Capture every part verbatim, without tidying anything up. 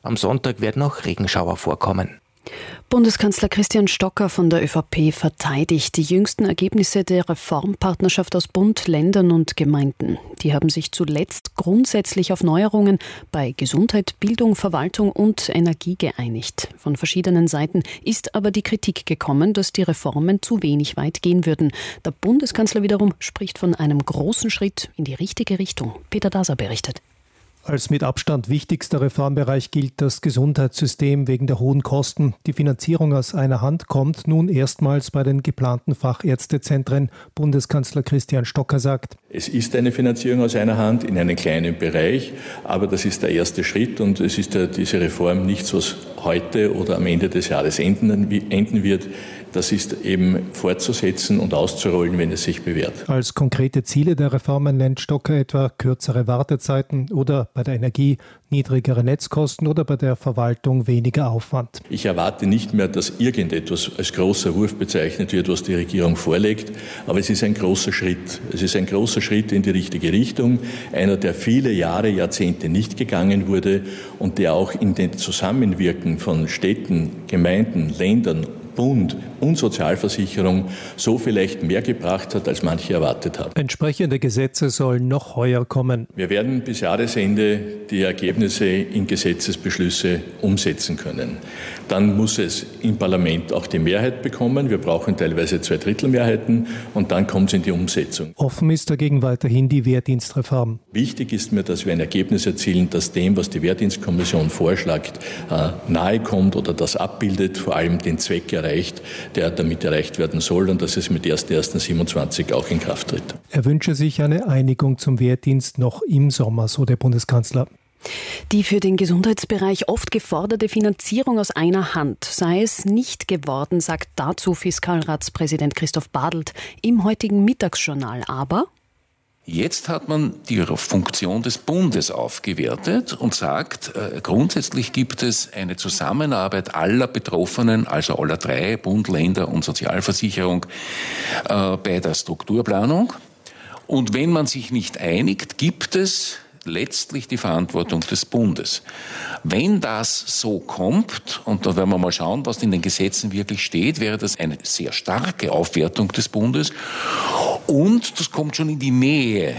Am Sonntag werden auch Regenschauer vorkommen. Bundeskanzler Christian Stocker von der ÖVP verteidigt die jüngsten Ergebnisse der Reformpartnerschaft aus Bund, Ländern und Gemeinden. Die haben sich zuletzt grundsätzlich auf Neuerungen bei Gesundheit, Bildung, Verwaltung und Energie geeinigt. Von verschiedenen Seiten ist aber die Kritik gekommen, dass die Reformen zu wenig weit gehen würden. Der Bundeskanzler wiederum spricht von einem großen Schritt in die richtige Richtung. Peter Daser berichtet. Als mit Abstand wichtigster Reformbereich gilt das Gesundheitssystem wegen der hohen Kosten. Die Finanzierung aus einer Hand kommt nun erstmals bei den geplanten Fachärztezentren. Bundeskanzler Christian Stocker sagt: Es ist eine Finanzierung aus einer Hand in einem kleinen Bereich, aber das ist der erste Schritt und es ist ja diese Reform nichts, was heute oder am Ende des Jahres enden, enden wird. Das ist eben fortzusetzen und auszurollen, wenn es sich bewährt. Als konkrete Ziele der Reformen nennt Stocker etwa kürzere Wartezeiten oder bei der Energie niedrigere Netzkosten oder bei der Verwaltung weniger Aufwand. Ich erwarte nicht mehr, dass irgendetwas als großer Wurf bezeichnet wird, was die Regierung vorlegt, aber es ist ein großer Schritt. Es ist ein großer Schritt in die richtige Richtung, einer, der viele Jahre, Jahrzehnte nicht gegangen wurde und der auch in den Zusammenwirken von Städten, Gemeinden, Ländern, Bund und Sozialversicherung so vielleicht mehr gebracht hat, als manche erwartet haben. Entsprechende Gesetze sollen noch heuer kommen. Wir werden bis Jahresende die Ergebnisse in Gesetzesbeschlüsse umsetzen können. Dann muss es im Parlament auch die Mehrheit bekommen. Wir brauchen teilweise Zweidrittelmehrheiten und dann kommt es in die Umsetzung. Offen ist dagegen weiterhin die Wehrdienstreform. Wichtig ist mir, dass wir ein Ergebnis erzielen, das dem, was die Wehrdienstkommission vorschlägt, nahe kommt oder das abbildet, vor allem den Zweck erreicht, der damit erreicht werden soll und dass es mit erster erster siebenundzwanzig auch in Kraft tritt. Er wünsche sich eine Einigung zum Wehrdienst noch im Sommer, so der Bundeskanzler. Die für den Gesundheitsbereich oft geforderte Finanzierung aus einer Hand sei es nicht geworden, sagt dazu Fiskalratspräsident Christoph Badelt im heutigen Mittagsjournal. Aber jetzt hat man die Funktion des Bundes aufgewertet und sagt, äh, grundsätzlich gibt es eine Zusammenarbeit aller Betroffenen, also aller drei, Bund, Länder und Sozialversicherung, äh, bei der Strukturplanung. Und wenn man sich nicht einigt, gibt es letztlich die Verantwortung des Bundes. Wenn das so kommt, und da werden wir mal schauen, was in den Gesetzen wirklich steht, wäre das eine sehr starke Aufwertung des Bundes und das kommt schon in die Nähe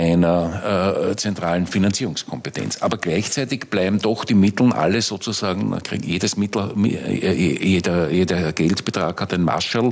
einer äh, zentralen Finanzierungskompetenz. Aber gleichzeitig bleiben doch die Mittel alle sozusagen, jedes Mittel, jeder, jeder Geldbetrag hat ein Marschall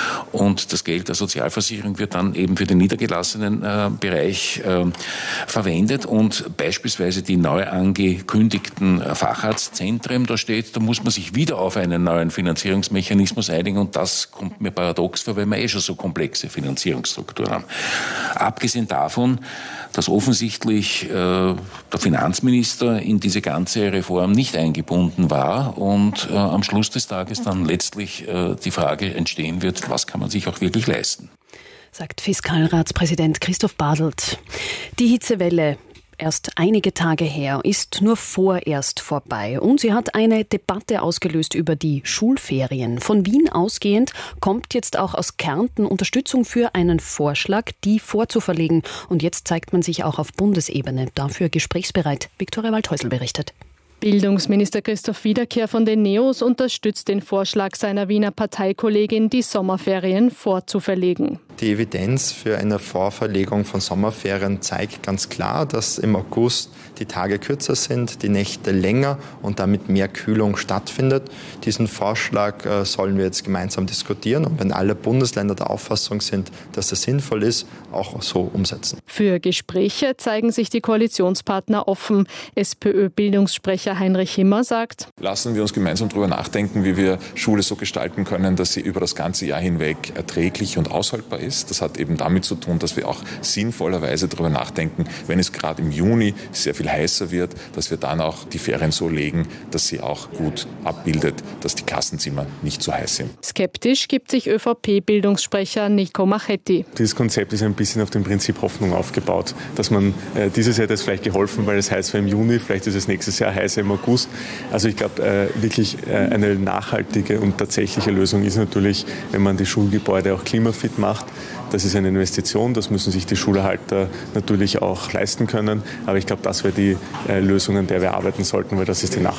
und das Geld der Sozialversicherung wird dann eben für den niedergelassenen äh, Bereich äh, verwendet und beispielsweise die neu angekündigten Facharztzentren, da steht, da muss man sich wieder auf einen neuen Finanzierungsmechanismus einigen und das kommt mir paradox vor, weil wir eh schon so komplexe Finanzierungsstrukturen haben. Abgesehen davon, dass offensichtlich äh, der Finanzminister in diese ganze Reform nicht eingebunden war und äh, am Schluss des Tages dann letztlich äh, die Frage entstehen wird, was kann man sich auch wirklich leisten. Sagt Fiskalratspräsident Christoph Badelt. Die Hitzewelle, erst einige Tage her, ist nur vorerst vorbei und sie hat eine Debatte ausgelöst über die Schulferien. Von Wien ausgehend kommt jetzt auch aus Kärnten Unterstützung für einen Vorschlag, die vorzuverlegen. Und jetzt zeigt man sich auch auf Bundesebene dafür gesprächsbereit. Viktoria Waldhäusl berichtet. Bildungsminister Christoph Wiederkehr von den Neos unterstützt den Vorschlag seiner Wiener Parteikollegin, die Sommerferien vorzuverlegen. Die Evidenz für eine Vorverlegung von Sommerferien zeigt ganz klar, dass im August die Tage kürzer sind, die Nächte länger und damit mehr Kühlung stattfindet. Diesen Vorschlag äh, sollen wir jetzt gemeinsam diskutieren und wenn alle Bundesländer der Auffassung sind, dass es sinnvoll ist, auch so umsetzen. Für Gespräche zeigen sich die Koalitionspartner offen. SPÖ-Bildungssprecher Heinrich Himmer sagt: Lassen wir uns gemeinsam darüber nachdenken, wie wir Schule so gestalten können, dass sie über das ganze Jahr hinweg erträglich und aushaltbar ist. Das hat eben damit zu tun, dass wir auch sinnvollerweise darüber nachdenken, wenn es gerade im Juni sehr viel heißer wird, dass wir dann auch die Ferien so legen, dass sie auch gut abbildet, dass die Klassenzimmer nicht zu heiß sind. Skeptisch gibt sich ÖVP-Bildungssprecher Nico Machetti. Dieses Konzept ist ein bisschen auf dem Prinzip Hoffnung aufgebaut, dass man äh, dieses Jahr hat es vielleicht geholfen, weil es heiß war im Juni, vielleicht ist es nächstes Jahr heißer im August. Also ich glaube, äh, wirklich äh, eine nachhaltige und tatsächliche Lösung ist natürlich, wenn man die Schulgebäude auch klimafit macht. Das ist eine Investition, das müssen sich die Schulhalter natürlich auch leisten können. Aber ich glaube, das wäre die äh, Lösung, an der wir arbeiten sollten, weil das ist die Nachhaltigkeit.